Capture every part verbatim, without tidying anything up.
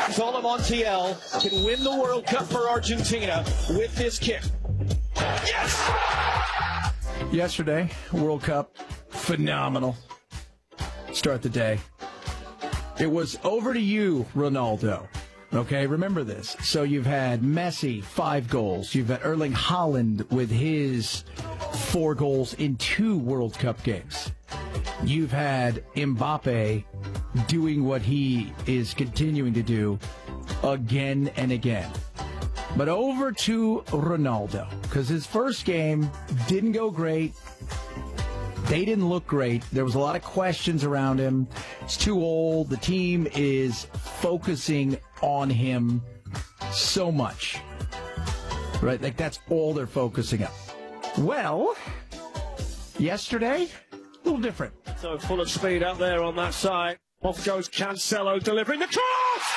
Gonzalo Montiel can win the World Cup for Argentina with this kick. Yes! Yesterday, World Cup, phenomenal. Start the day. It was over to you, Ronaldo. Okay, remember this. So you've had Messi, five goals. You've had Erling Haaland with his four goals in two World Cup games. You've had Mbappe doing what he is continuing to do again and again. But over to Ronaldo, because his first game didn't go great. They didn't look great. There was a lot of questions around him. He's too old. The team is focusing on him so much. Right? Like, that's all they're focusing on. Well, yesterday, a little different. So full of speed out there on that side. Off goes Cancelo delivering the cross!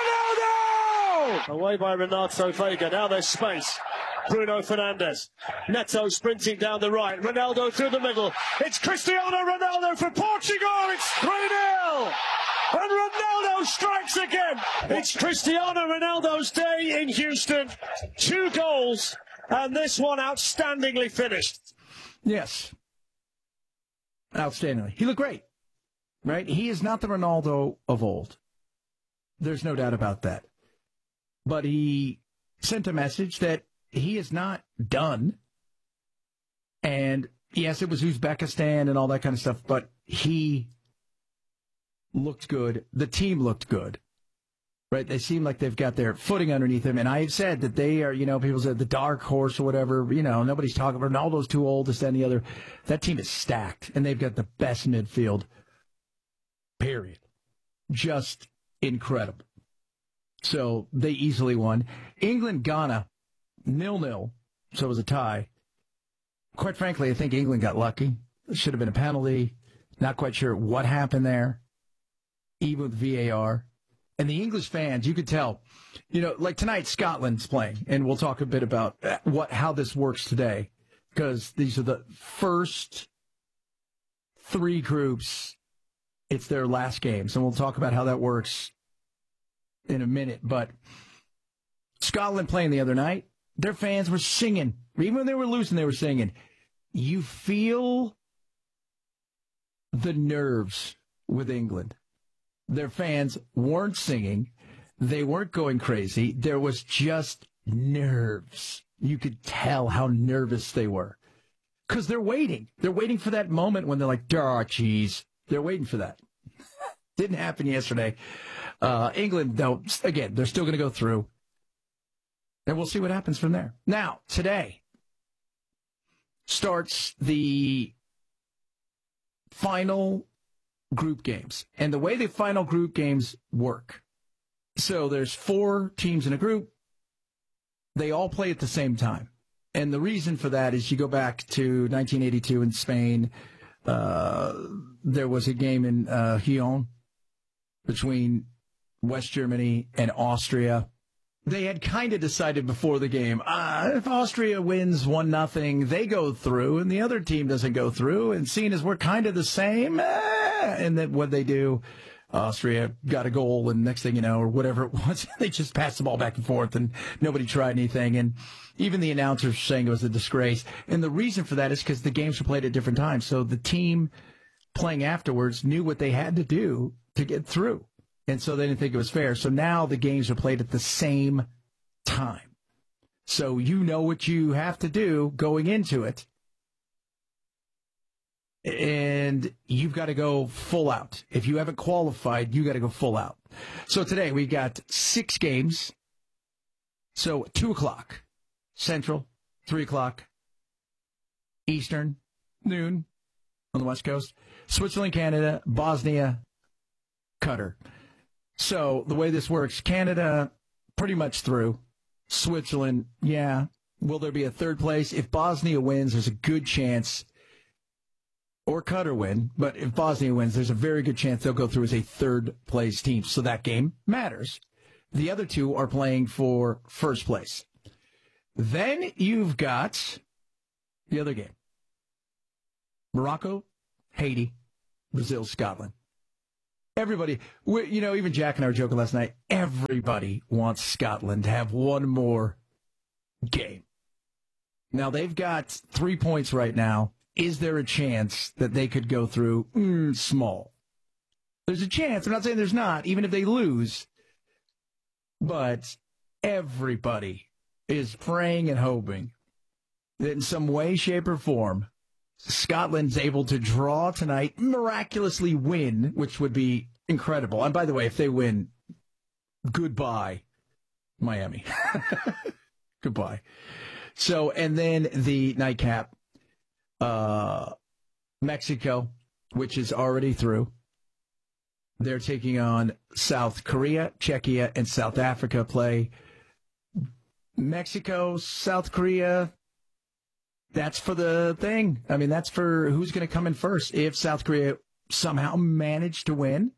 Ronaldo! Away by Renato Vega. Now there's space. Bruno Fernandes. Neto sprinting down the right. Ronaldo through the middle. It's Cristiano Ronaldo for Portugal. It's three nil. And Ronaldo strikes again. It's Cristiano Ronaldo's day in Houston. Two goals. And this one outstandingly finished. Yes. Outstandingly. He looked great. Right? He is not the Ronaldo of old. There's no doubt about that. But he sent a message that he is not done. And yes, it was Uzbekistan and all that kind of stuff, but he looked good. The team looked good. Right? They seem like they've got their footing underneath them. And I've said that they are, you know, people said the dark horse or whatever, you know, nobody's talking about Ronaldo's too old, this, that, and the other. That team is stacked, and they've got the best midfield, period. Just incredible. So they easily won. England, Ghana, nil-nil, so it was a tie. Quite frankly, I think England got lucky. It should have been a penalty. Not quite sure what happened there, even with V A R. And the English fans, you could tell, you know, like tonight, Scotland's playing, and we'll talk a bit about what how this works today, because these are the first three groups. It's their last games, and we'll talk about how that works in a minute. But Scotland playing the other night, their fans were singing. Even when they were losing, they were singing. You feel the nerves with England. Their fans weren't singing. They weren't going crazy. There was just nerves. You could tell how nervous they were. Because they're waiting. They're waiting for that moment when they're like, oh, geez. They're waiting for that. Didn't happen yesterday. Uh, England, though, again, they're still going to go through. And we'll see what happens from there. Now, today starts the final group games. And the way the final group games work. So there's four teams in a group. They all play at the same time. And the reason for that is you go back to nineteen eighty-two in Spain. Uh, there was a game in uh, Lyon between West Germany and Austria. They had kind of decided before the game, uh, if Austria wins one nothing, they go through, and the other team doesn't go through. And seeing as we're kind of the same, eh, and then what they do, Austria got a goal, and next thing you know, or whatever it was, they just passed the ball back and forth, and nobody tried anything. And even the announcers were saying it was a disgrace. And the reason for that is because the games were played at different times. So the team playing afterwards knew what they had to do to get through. And so they didn't think it was fair. So now the games are played at the same time. So you know what you have to do going into it. And you've got to go full out. If you haven't qualified, you got to go full out. So today we got six games. So two o'clock Central, three o'clock Eastern, noon on the West Coast. Switzerland, Canada, Bosnia, Qatar. So the way this works, Canada pretty much through. Switzerland, yeah. Will there be a third place? If Bosnia wins, there's a good chance, or Qatar win, but if Bosnia wins, there's a very good chance they'll go through as a third place team. So that game matters. The other two are playing for first place. Then you've got the other game. Morocco, Haiti, Brazil, Scotland. Everybody, we, you know, even Jack and I were joking last night. Everybody wants Scotland to have one more game. Now, they've got three points right now. Is there a chance that they could go through? Mm, small. There's a chance. I'm not saying there's not, even if they lose. But everybody is praying and hoping that in some way, shape, or form, Scotland's able to draw tonight, miraculously win, which would be incredible. And by the way, if they win, goodbye, Miami. Goodbye. So, and then the nightcap, uh, Mexico, which is already through. They're taking on South Korea, Czechia, and South Africa play. Mexico, South Korea, that's for the thing. I mean, that's for who's going to come in first. If South Korea somehow managed to win,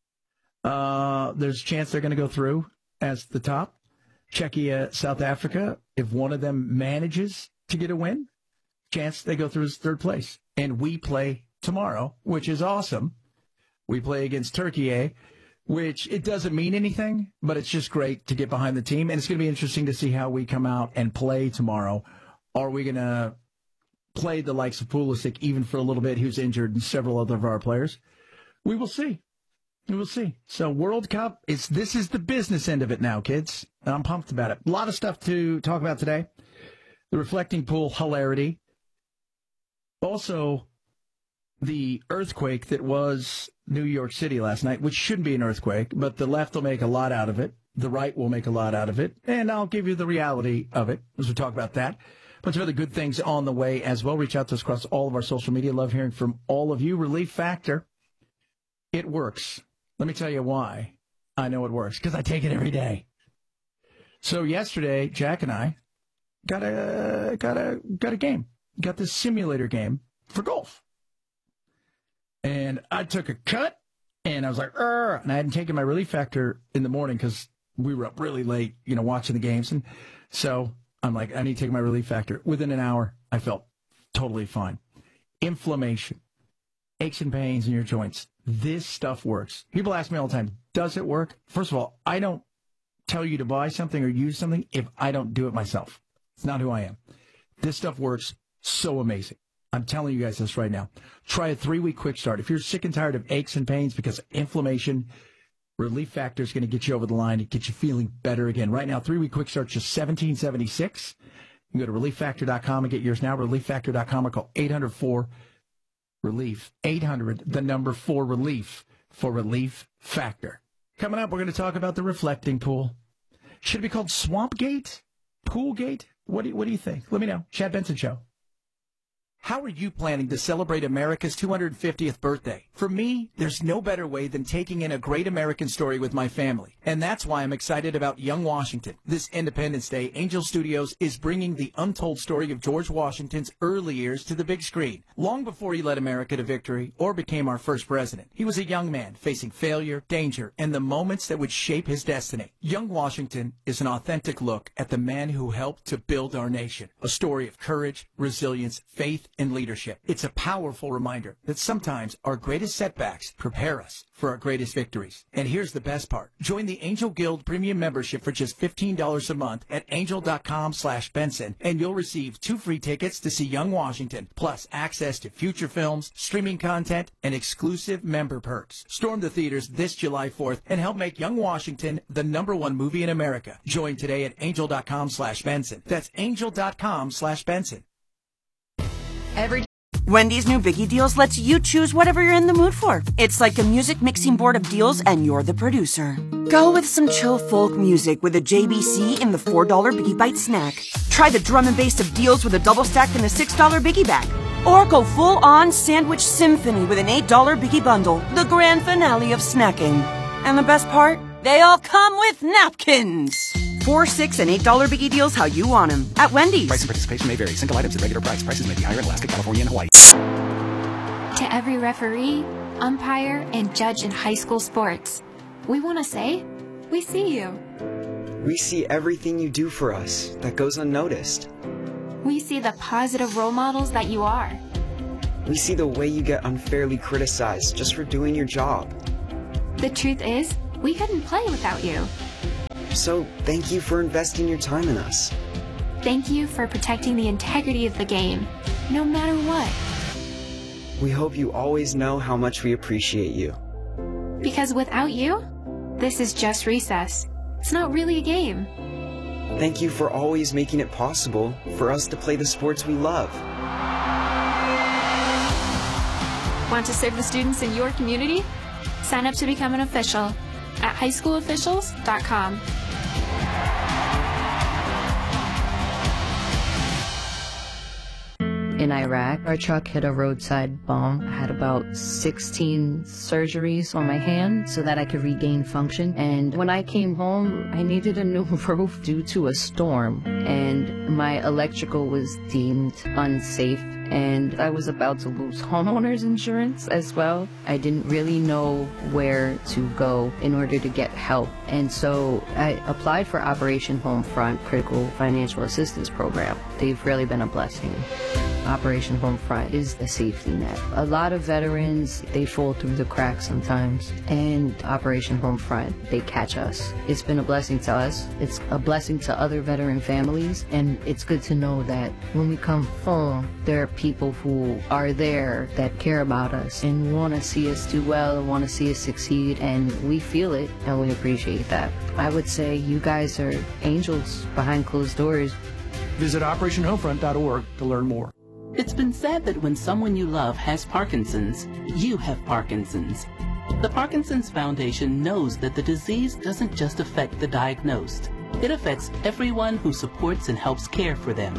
uh, there's a chance they're going to go through as the top. Czechia, South Africa, if one of them manages to get a win, chance they go through as third place. And we play tomorrow, which is awesome. We play against Turkey, which it doesn't mean anything, but it's just great to get behind the team. And it's going to be interesting to see how we come out and play tomorrow. Are we going to play the likes of Pulisic even for a little bit, who's injured, and several other of our players? We will see. We will see. So World Cup, it's, this is the business end of it now, kids. And I'm pumped about it. A lot of stuff to talk about today. The reflecting pool hilarity. Also, the earthquake that was New York City last night, which shouldn't be an earthquake, but the left will make a lot out of it. The right will make a lot out of it. And I'll give you the reality of it as we talk about that. A bunch of other good things on the way as well. Reach out to us across all of our social media. Love hearing from all of you. Relief Factor. It works. Let me tell you why I know it works. Because I take it every day. So yesterday, Jack and I got a got a got a game. Got this simulator game for golf. And I took a cut, and I was like, Arr! And I hadn't taken my Relief Factor in the morning because we were up really late, you know, watching the games. And so I'm like, I need to take my Relief Factor. Within an hour, I felt totally fine. Inflammation, aches and pains in your joints. This stuff works. People ask me all the time, does it work? First of all, I don't tell you to buy something or use something if I don't do it myself. It's not who I am. This stuff works so amazing. I'm telling you guys this right now. Try a three-week quick start. If you're sick and tired of aches and pains because of inflammation, Relief Factor is going to get you over the line and get you feeling better again. Right now, three-week quick start, just seventeen seventy-six. You can go to relief factor dot com and get yours now. relief factor dot com or call eight hundred four relief. eight hundred, the number four relief for Relief Factor. Coming up, we're going to talk about the reflecting pool. Should it be called Swampgate? Poolgate? What do you, what do you think? Let me know. Chad Benson Show. How are you planning to celebrate America's two hundred fiftieth birthday? For me, there's no better way than taking in a great American story with my family. And that's why I'm excited about Young Washington. This Independence Day, Angel Studios is bringing the untold story of George Washington's early years to the big screen. Long before he led America to victory or became our first president, he was a young man facing failure, danger, and the moments that would shape his destiny. Young Washington is an authentic look at the man who helped to build our nation. A story of courage, resilience, faith, and leadership. It's a powerful reminder that sometimes our greatest setbacks prepare us for our greatest victories. And here's the best part. Join the Angel Guild Premium membership for just fifteen dollars a month at angel dot com slash Benson, and you'll receive two free tickets to see Young Washington, plus access to future films, streaming content, and exclusive member perks. Storm the theaters this July fourth and help make Young Washington the number one movie in America. Join today at angel dot com slash Benson. That's angel dot com slash Benson. Every Wendy's new Biggie Deals lets you choose whatever you're in the mood for. It's like a music mixing board of deals, and you're the producer. Go with some chill folk music with a J B C in the four dollar Biggie Bite snack. Try the drum and bass of deals with a double stack in the six dollar Biggie bag. Or go full-on sandwich symphony with an eight dollar Biggie bundle, the grand finale of snacking. And the best part? They all come with napkins. Four, six, and eight dollar Biggie Deals how you want them at Wendy's. Price and participation may vary. Single items at regular price. Prices may be higher in Alaska, California, and Hawaii. To every referee, umpire, and judge in high school sports, we want to say, we see you. We see everything you do for us that goes unnoticed. We see the positive role models that you are. We see the way you get unfairly criticized just for doing your job. The truth is, we couldn't play without you. So, thank you for investing your time in us. Thank you for protecting the integrity of the game, no matter what. We hope you always know how much we appreciate you. Because without you, this is just recess. It's not really a game. Thank you for always making it possible for us to play the sports we love. Want to serve the students in your community? Sign up to become an official at high school officials dot com. In Iraq, our truck hit a roadside bomb. I had about sixteen surgeries on my hand so that I could regain function. And when I came home, I needed a new roof due to a storm. And my electrical was deemed unsafe. And I was about to lose homeowners insurance as well. I didn't really know where to go in order to get help. And so I applied for Operation Homefront Critical Financial Assistance Program. They've really been a blessing. Operation Homefront is a safety net. A lot of veterans, they fall through the cracks sometimes, and Operation Homefront, they catch us. It's been a blessing to us. It's a blessing to other veteran families, and it's good to know that when we come home, there are people who are there that care about us and want to see us do well and want to see us succeed, and we feel it, and we appreciate that. I would say you guys are angels behind closed doors. Visit operation homefront dot org to learn more. It's been said that when someone you love has Parkinson's, you have Parkinson's. The Parkinson's Foundation knows that the disease doesn't just affect the diagnosed. It affects everyone who supports and helps care for them.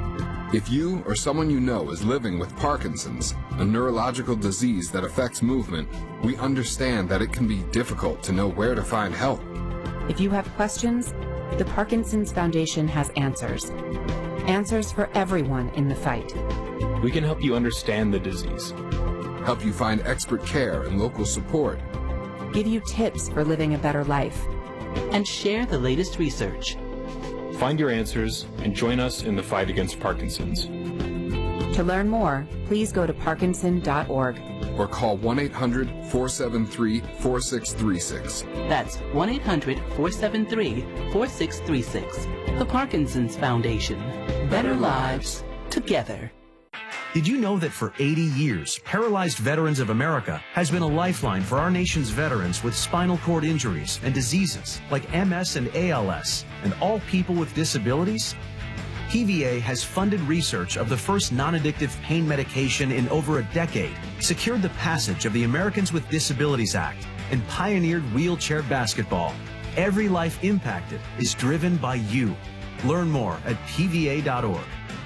If you or someone you know is living with Parkinson's, a neurological disease that affects movement, we understand that it can be difficult to know where to find help. If you have questions, the Parkinson's Foundation has answers. Answers for everyone in the fight. We can help you understand the disease, help you find expert care and local support, give you tips for living a better life, and share the latest research. Find your answers and join us in the fight against Parkinson's. To learn more, please go to parkinson dot org or call one eight hundred, four seven three, four six three six. That's one eight hundred, four seven three, four six three six. The Parkinson's Foundation. Better lives together. Did you know that for eighty years, Paralyzed Veterans of America has been a lifeline for our nation's veterans with spinal cord injuries and diseases like M S and A L S, and all people with disabilities? P V A has funded research of the first non-addictive pain medication in over a decade, secured the passage of the Americans with Disabilities Act, and pioneered wheelchair basketball. Every life impacted is driven by you. Learn more at P V A dot org.